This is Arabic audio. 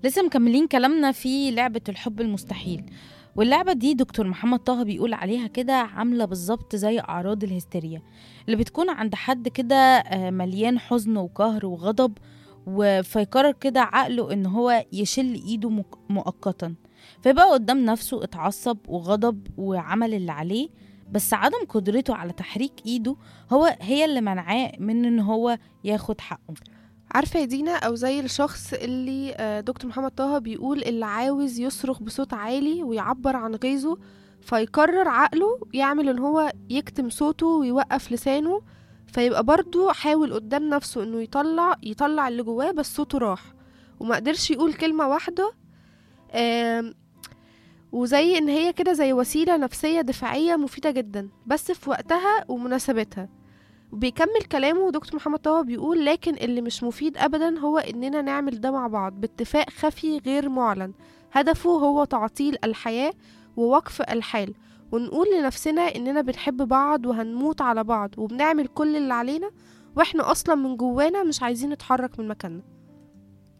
لسه مكملين كلامنا في لعبة الحب المستحيل. واللعبة دي دكتور محمد طه بيقول عليها كده عاملة بالظبط زي أعراض الهستيريا اللي بتكون عند حد كده مليان حزن وقهر وغضب، فيقرر كده عقله إن هو يشل إيده مؤقتا، فيبقى قدام نفسه اتعصب وغضب وعمل اللي عليه، بس عدم قدرته على تحريك إيده هي اللي منعاه من إن هو ياخد حقه. عارفة يا دينا، أو زي الشخص اللي دكتور محمد طه بيقول اللي عاوز يصرخ بصوت عالي ويعبر عن غيظه، فيقرر عقله يعمل ان هو يكتم صوته ويوقف لسانه، فيبقى برضو حاول قدام نفسه انه يطلع اللي جواه، بس صوته راح وما قدرش يقول كلمة واحدة. آم، وزي ان هي كده زي وسيلة نفسية دفاعية مفيدة جدا بس في وقتها ومناسبتها. وبيكمل كلامه دكتور محمد طه بيقول لكن اللي مش مفيد ابدا هو اننا نعمل ده مع بعض باتفاق خفي غير معلن، هدفه هو تعطيل الحياة ووقف الحال، ونقول لنفسنا اننا بنحب بعض وهنموت على بعض وبنعمل كل اللي علينا، واحنا اصلا من جوانا مش عايزين نتحرك من مكاننا.